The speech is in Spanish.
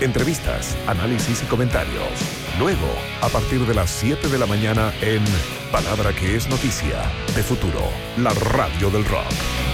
entrevistas, análisis y comentarios. Luego, a partir de las 7 de la mañana en Palabra que es Noticia, de Futuro, la radio del rock.